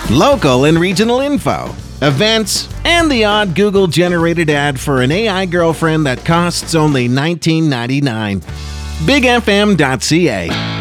local and regional info, events, and the odd Google-generated ad for an AI girlfriend that costs only $19.99. BigFM.ca.